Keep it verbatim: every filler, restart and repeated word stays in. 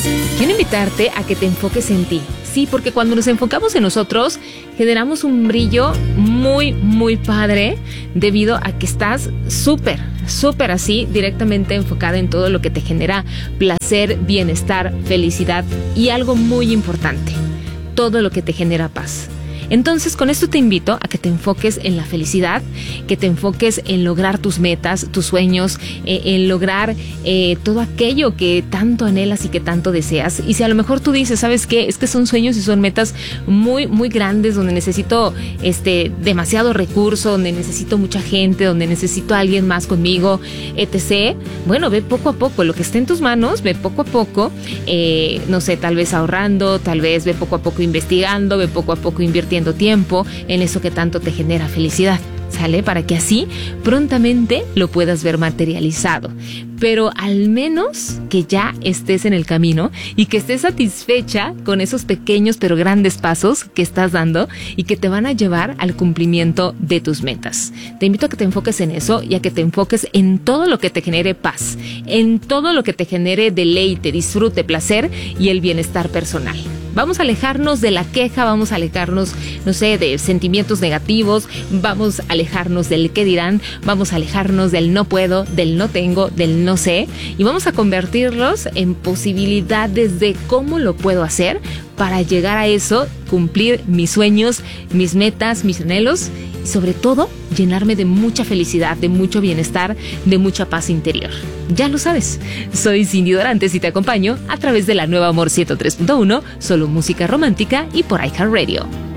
Quiero invitarte a que te enfoques en ti. Sí, porque cuando nos enfocamos en nosotros, generamos un brillo muy, muy padre debido a que estás súper, súper así, directamente enfocada en todo lo que te genera placer, bienestar, felicidad y algo muy importante, todo lo que te genera paz. Entonces, con esto te invito a que te enfoques en la felicidad, que te enfoques en lograr tus metas, tus sueños, eh, en lograr eh, todo aquello que tanto anhelas y que tanto deseas. Y si a lo mejor tú dices, ¿sabes qué? Es que son sueños y son metas muy, muy grandes, donde necesito este, demasiado recurso, donde necesito mucha gente, donde necesito a alguien más conmigo, etcétera. Bueno, ve poco a poco lo que esté en tus manos, ve poco a poco, eh, no sé, tal vez ahorrando, tal vez ve poco a poco investigando, ve poco a poco invirtiendo tiempo en eso que tanto te genera felicidad, ¿sale? Para que así prontamente lo puedas ver materializado. Pero al menos que ya estés en el camino y que estés satisfecha con esos pequeños pero grandes pasos que estás dando y que te van a llevar al cumplimiento de tus metas. Te invito a que te enfoques en eso y a que te enfoques en todo lo que te genere paz, en todo lo que te genere deleite, disfrute, placer y el bienestar personal. Vamos a alejarnos de la queja, vamos a alejarnos, no sé, de sentimientos negativos, vamos a alejarnos del qué dirán, vamos a alejarnos del no puedo, del no tengo, del no sé, y vamos a convertirlos en posibilidades de cómo lo puedo hacer para llegar a eso, cumplir mis sueños, mis metas, mis anhelos y sobre todo llenarme de mucha felicidad, de mucho bienestar, de mucha paz interior. Ya lo sabes, soy Cindy Dorantes y te acompaño a través de la nueva Amor ciento tres punto uno, solo música romántica y por iHeartRadio.